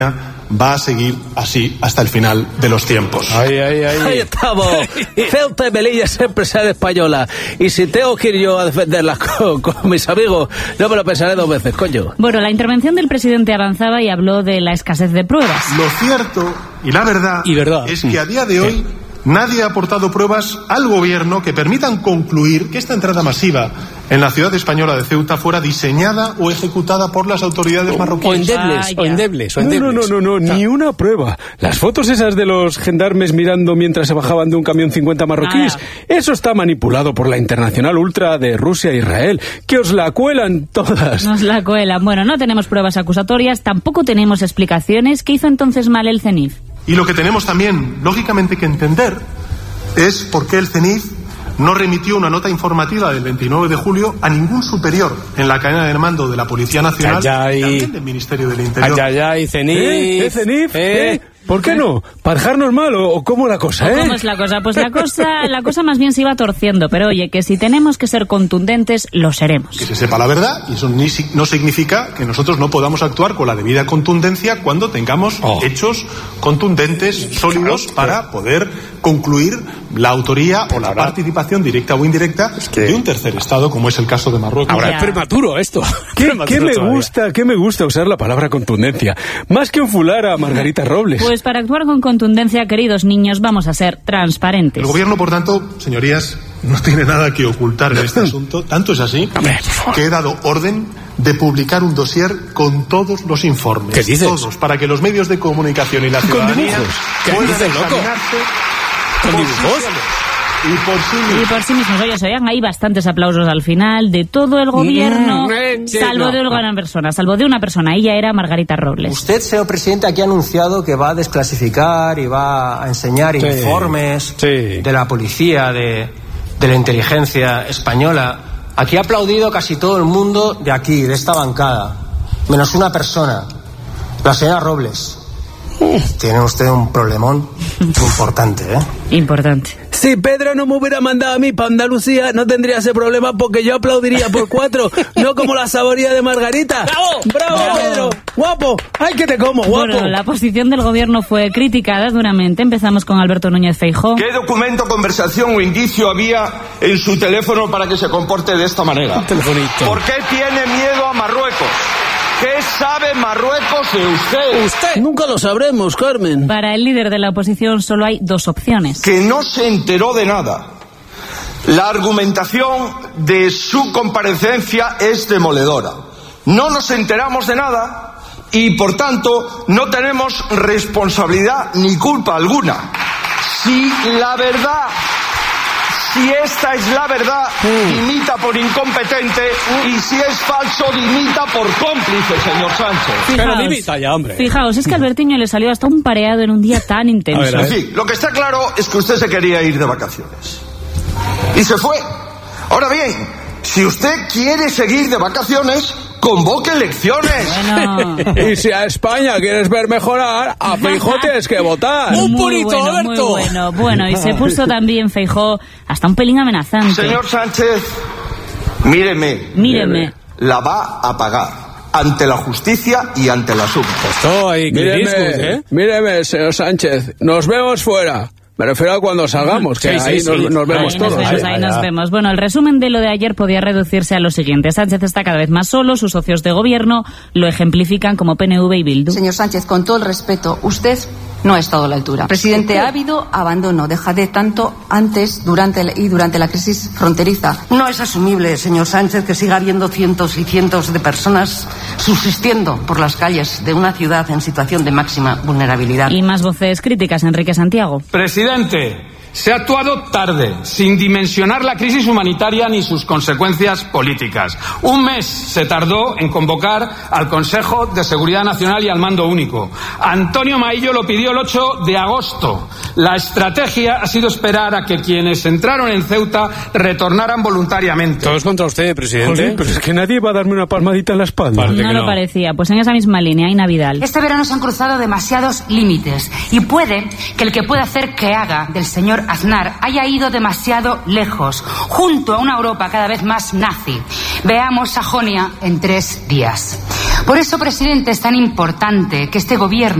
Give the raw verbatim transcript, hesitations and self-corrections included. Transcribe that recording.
va a seguir así hasta el final de los tiempos. Ahí, ahí, ahí. Ahí estamos. Ceuta y Melilla es empresaria española. Y si tengo que ir yo a defenderlas con, con mis amigos, no me lo pensaré dos veces, coño. Bueno, la intervención del presidente avanzaba y habló de la escasez de pruebas. Lo cierto y la verdad, y verdad. es que a día de hoy nadie ha aportado pruebas al gobierno que permitan concluir que esta entrada masiva en la ciudad española de Ceuta fuera diseñada o ejecutada por las autoridades marroquíes. O endebles, Ah, o endebles, o No, endebles. no, no, no, no, ni una prueba. Las fotos esas de los gendarmes mirando mientras se bajaban de un camión cincuenta marroquíes, Nada. eso está manipulado por la Internacional Ultra de Rusia e Israel, que os la cuelan todas. Nos la cuelan. Bueno, no tenemos pruebas acusatorias, tampoco tenemos explicaciones. ¿Qué hizo entonces mal el CENIF? Y lo que tenemos también, lógicamente, que entender es por qué el CENIF no remitió una nota informativa del veintinueve de julio a ningún superior en la cadena de mando de la Policía Nacional Ay, ay. y también del Ministerio del Interior. Ay, ay, ay, CENIF. ¿Eh? ¿Eh, CENIF? ¿Eh? ¿Eh? ¿Por qué no? ¿Para dejarnos mal o, o cómo la cosa, eh? ¿Cómo es la cosa? Pues la cosa, la cosa más bien se iba torciendo, pero oye, que si tenemos que ser contundentes, lo seremos. Que se sepa la verdad, y eso ni si- no significa que nosotros no podamos actuar con la debida contundencia cuando tengamos Oh. hechos contundentes, sólidos, para poder concluir la autoría o la participación directa o indirecta que- de un tercer Estado, como es el caso de Marruecos. Ahora Ya. es prematuro esto. ¿Qué, Prematuro qué me todavía. gusta, qué me gusta usar la palabra contundencia? Más que enfular a Margarita Robles. Pues para actuar con contundencia, queridos niños, vamos a ser transparentes. El gobierno, por tanto, señorías, no tiene nada que ocultar en este asunto. Tanto es así que he dado orden de publicar un dossier con todos los informes. ¿Qué dices? Todos, para que los medios de comunicación y la ciudadanía dibujos? ¿Qué puedan dices, loco? examinarse ¿Con por sí dibujos? solos y por sí Y mismos. por sí mismos, oye, se oían ahí bastantes aplausos al final de todo el gobierno, Mm, eh, sí, salvo no, de una persona, salvo de una persona, ella era Margarita Robles. Usted, señor presidente, aquí ha anunciado que va a desclasificar y va a enseñar Sí, informes sí. de la policía, de, de la inteligencia española. Aquí ha aplaudido casi todo el mundo de aquí, de esta bancada, menos una persona, la señora Robles. Tiene usted un problemón importante, ¿eh? Importante. Si Pedro no me hubiera mandado a mí para Andalucía, no tendría ese problema porque yo aplaudiría por cuatro, no como la saboría de Margarita. ¡Bravo! ¡Bravo, Bravo. Pedro! ¡Guapo! ¡Ay, que te como, guapo! Bueno, la posición del gobierno fue criticada duramente. Empezamos con Alberto Núñez Feijóo. ¿Qué documento, conversación o indicio había en su teléfono para que se comporte de esta manera? Telefonito. ¿Por qué tiene miedo a Marruecos? ¿Qué sabe Marruecos de usted? Usted. Nunca lo sabremos, Carmen. Para el líder de la oposición solo hay dos opciones. Que no se enteró de nada. La argumentación de su comparecencia es demoledora. No nos enteramos de nada y, por tanto, no tenemos responsabilidad ni culpa alguna. Si la verdad... Si esta es la verdad, dimita por incompetente, y si es falso, dimita por cómplice, señor Sánchez. Pero dimita ya, hombre. Fijaos, es que a Albertiño le salió hasta un pareado en un día tan intenso. A ver, a En ver. fin, lo que está claro es que usted se quería ir de vacaciones. Y se fue. Ahora bien, si usted quiere seguir de vacaciones, convoque elecciones. Bueno, Y si a España quieres ver mejorar, a Feijóo tienes que votar. Un muy purito, bueno, Alberto. muy bueno. Bueno, y se puso también Feijóo hasta un pelín amenazante. Señor Sánchez, míreme. Míreme. La va a pagar ante la justicia y ante la Suma. Estoy, Míreme, ¿eh? míreme, señor Sánchez. Nos vemos fuera. Me refiero a cuando salgamos, que Sí, sí, ahí sí. nos, nos vemos Ahí todos. nos vemos, ¿eh? ahí nos vemos. Bueno, el resumen de lo de ayer podía reducirse a lo siguiente. Sánchez está cada vez más solo, sus socios de gobierno lo ejemplifican como P N V y Bildu. Señor Sánchez, con todo el respeto, usted no ha estado a la altura. Presidente, ha habido abandono, dejadez tanto antes, durante y durante la crisis fronteriza. No es asumible, señor Sánchez, que siga habiendo cientos y cientos de personas subsistiendo por las calles de una ciudad en situación de máxima vulnerabilidad. Y más voces críticas, Enrique Santiago. Presidente, se ha actuado tarde, sin dimensionar la crisis humanitaria ni sus consecuencias políticas. Un mes se tardó en convocar al Consejo de Seguridad Nacional y al Mando Único. Antonio Maillo lo pidió el ocho de agosto. La estrategia ha sido esperar a que quienes entraron en Ceuta retornaran voluntariamente. Todos contra usted, presidente. Joder, pero es que nadie va a darme una palmadita en la espalda. Parece No que lo no. parecía. Pues en esa misma línea, Ina Vidal. Este verano se han cruzado demasiados límites y puede que el que pueda hacer que haga del señor Aznar haya ido demasiado lejos, junto a una Europa cada vez más nazi. Veamos Sajonia en tres días. Por eso, presidente, es tan importante que este gobierno